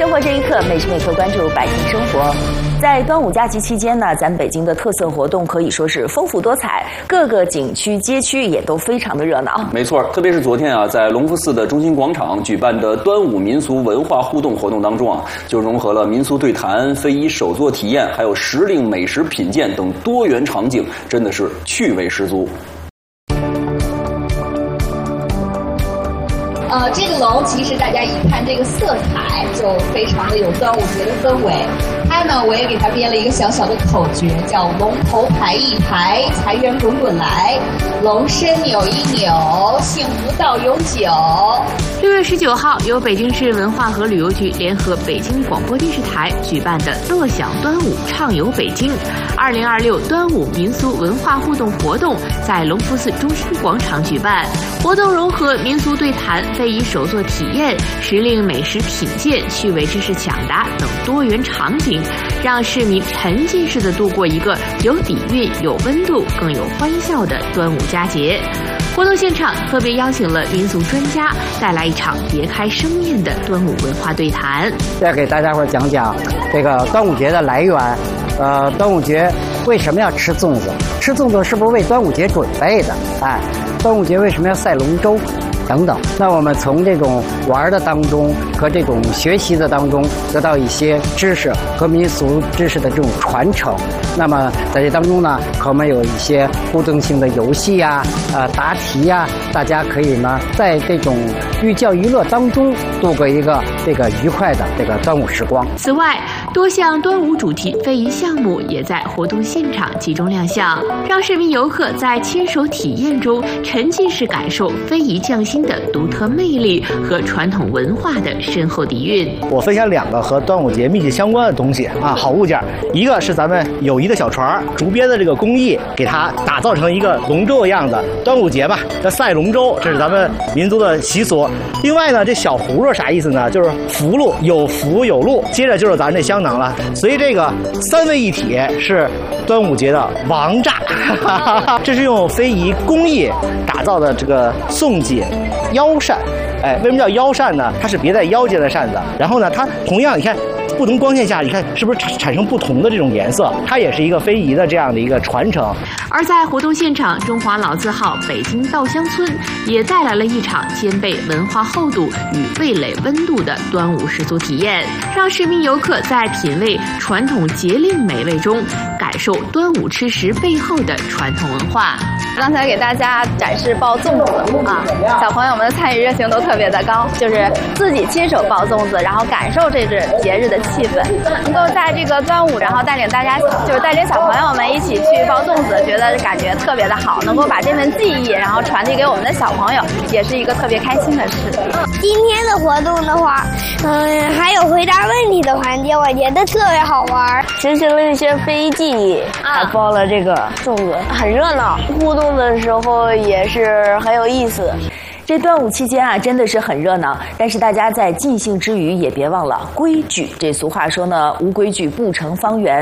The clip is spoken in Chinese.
生活这一刻，每时每刻关注百姓生活。在端午假期期间呢，咱北京的特色活动可以说是丰富多彩，各个景区、街区也都非常的热闹。 没错，特别是昨天啊，在隆福寺的中心广场举办的端午民俗文化互动活动当中啊，就融合了民俗对谈、非遗手作体验，还有时令美食品鉴等多元场景，真的是趣味十足。 这个龙其实大家一看这个色彩就非常的有端午节的氛围。它呢，我也给它编了一个小小的口诀，叫龙头排一排，财源滚滚来；龙身扭一扭，幸福到永久。 6月19号，由北京市文化和旅游局联合北京广播电视台举办的“乐享端午，畅游北京”2026端午民俗文化互动活动在隆福寺中心广场举办。活动融合民俗对谈、非遗手作体验、时令美食品鉴、趣味知识抢答等多元场景，让市民沉浸式地度过一个有底蕴、有温度、更有欢笑的端午佳节。活动现场特别邀请了民俗专家，带来一场别开生面的端午文化对谈。 再给大家伙讲讲这个端午节的来源。端午节为什么要吃粽子？吃粽子是不是为端午节准备的？端午节为什么要赛龙舟？等等，那我们从这种玩的当中和这种学习的当中得到一些知识和民俗知识的这种传承。那么在这当中呢，我们有一些互动性的游戏呀、答题呀，大家可以呢在这种寓教于乐当中度过一个这个愉快的这个端午时光。 此外，多项端午主题非遗项目也在活动现场集中亮相，让市民游客在亲手体验中沉浸式感受非遗匠心的独特魅力和传统文化的深厚底蕴。 我分享2个和端午节密切相关的东西啊，好物件。一个是咱们友谊的小船，竹编的这个工艺，给它打造成一个龙舟的样子。端午节嘛，叫赛龙舟，这是咱们民族的习俗。另外呢，这小葫芦啥意思呢？就是福禄，有福有禄。接着就是咱这香囊了，所以这个3位一体是端午节的王炸。这是用非遗工艺打造的这个宋锦腰扇。为什么叫腰扇呢？它是别在腰间的扇子，然后呢，它同样你看不同光线下，你看是不是产生不同的这种颜色？它也是一个非遗的这样的一个传承。 而在活动现场，中华老字号北京稻香村也带来了一场兼备文化厚度与味蕾温度的端午食俗体验，让市民游客在品味传统节令美味中，感受端午吃食背后的传统文化。 刚才给大家展示包粽子啊，小朋友们的参与热情都特别的高，就是自己亲手包粽子，然后感受这个节日的气氛，能够在这个端午，然后带领大家，就是带领小朋友们一起去包粽子，觉得感觉特别的好，能够把这份技艺，然后传递给我们的小朋友，也是一个特别开心的事。 今天的活动的话，还有回答问题的环节，我觉得特别好玩， 学习了一些非遗技艺，还包了这个粽子，很热闹。互动的时候也是很有意思。 这端午期间啊，真的是很热闹，但是大家在尽兴之余，也别忘了规矩。这俗话说呢，无规矩不成方圆。